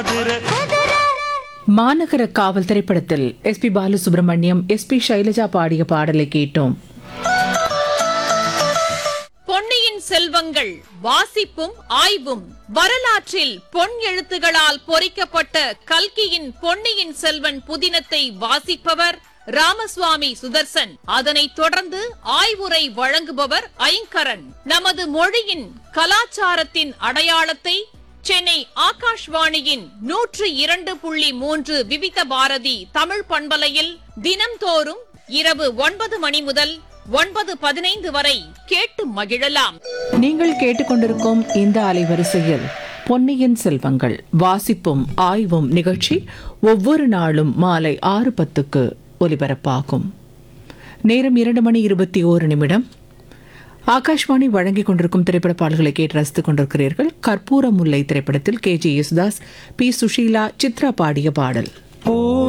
மாநகர காவல் திரைப்படத்தில் எஸ்பி பாலசுப்ரமணியம், எஸ்பி சைலஜா பாடிய பாடலை கேட்டோம். பொன்னியின் செல்வங்கள் வாசிப்பும் ஆய்வும். வரலாற்றில் பொன் எழுத்துகளால் பொறிக்கப்பட்ட கல்கியின் பொன்னியின் செல்வன் புதினத்தை வாசிப்பவர் ராமசுவாமி சுதர்சன். அதனைத் தொடர்ந்து ஆய்வுரை வழங்குபவர் ஐங்கரன். நமது மொழியின் கலாச்சாரத்தின் அடையாளத்தை சென்னை ஆகாஷ்வாணியின் 102.3 விவித பாரதி தமிழ் பண்பலையில் தினம்தோறும் இரவு 9 மணி முதல் 9:15 வரை கேட்டு மகிழலாம். நீங்கள் கேட்டுக்கொண்டிருக்கும் இந்த அலைவரிசையில் பொன்னியின் செல்வங்கள் வாசிப்பும் ஆய்வும் நிகழ்ச்சி ஒவ்வொரு நாளும் மாலை 6:10 ஒலிபரப்பாகும். நேரம் 2:21. ஆகாஷ்வாணி வழங்கிக் கொண்டிருக்கும் திரைப்பட பாடல்களை கேட்டு ரசித்துக் கொண்டிருக்கிறீர்கள். கற்பூர முல்லை திரைப்படத்தில் KG யேசுதாஸ், P. சுஷீலா, சித்ரா பாடிய பாடல்.